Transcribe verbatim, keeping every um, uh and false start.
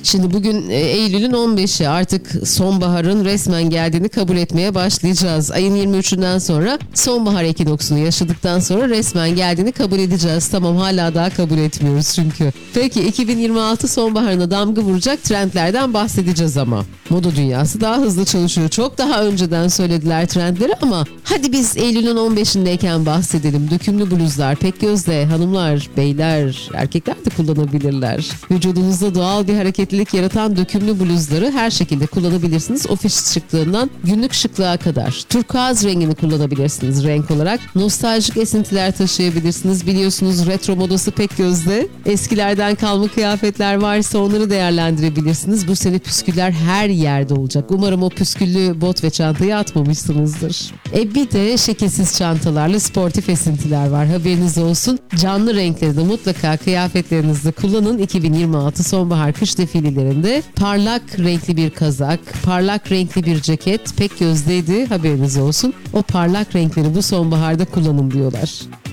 Şimdi bugün e, Eylül'ün on beşi, artık sonbaharın resmen geldiğini kabul etmeye başlayacağız. Ayın yirmi üçünden sonra sonbahar ekinoksunu yaşadıktan sonra resmen geldiğini kabul edeceğiz. Tamam, hala daha kabul etmiyoruz çünkü. Peki iki bin yirmi altı sonbaharına damga vuracak trendlerden bahsedeceğiz ama. Moda dünyası daha hızlı çalışıyor. Çok daha önceden söylediler trendleri ama hadi biz Eylül'ün on beşindeyken bahsedelim. Dökümlü bluzlar pek gözde, hanımlar, beyler, erkekler de kullanabilirler. Vücudunuzda doğal bir hareketlilik yaratan dökümlü bluzları her şekilde kullanabilirsiniz. Ofis şıklığından günlük şıklığa kadar. Turkuaz rengini kullanabilirsiniz renk olarak. Nostaljik esintiler taşıyabilirsiniz. Biliyorsunuz retro modası pek gözde. Eskilerden kalma kıyafetler varsa onları değerlendirebilirsiniz. Bu sene püsküller her yerde olacak. Umarım o püsküllü bot ve çantayı atmamışsınızdır. E bir de şekilsiz çantalarla sportif esintiler var. Haberiniz olsun. Canlı renkleri de mutlaka kıyafetlerinizde kullanın. iki bin yirmi altı sonbahar kış defilelerinde parlak renkli bir kazak, parlak renkli bir ceket pek gözdeydi. Haberiniz olsun. O parlak renkleri bu sonbaharda kullanın diyorlar.